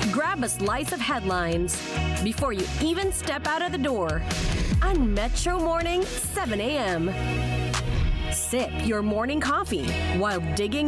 Grab a slice of headlines before you even step out of the door on Metro Morning, 7 a.m. Sip your morning coffee while digging